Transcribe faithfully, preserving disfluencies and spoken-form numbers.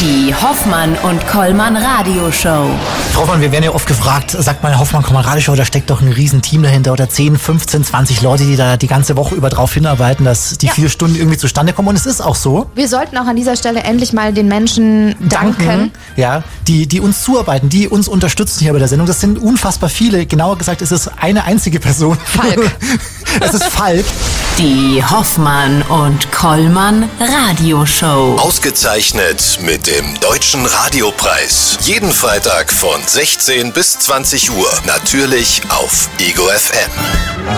Die Hoffmann und Kollmann Radioshow. Frau Hoffmann, wir werden ja oft gefragt, sagt mal, Hoffmann Kollmann Radioshow, da steckt doch ein Riesenteam dahinter oder zehn, fünfzehn, zwanzig Leute, die da die ganze Woche über drauf hinarbeiten, dass die Ja. vier Stunden irgendwie zustande kommen. Und es ist auch so. Wir sollten auch an dieser Stelle endlich mal den Menschen danken. Ja, die, die uns zuarbeiten, die uns unterstützen hier bei der Sendung. Das sind unfassbar viele. Genauer gesagt, es ist eine einzige Person. Falk. Es ist Falk. Die Hoffmann und Kollmann Radioshow. Ausgezeichnet mit dem Deutschen Radiopreis. Jeden Freitag von sechzehn bis zwanzig Uhr. Natürlich auf Ego F M.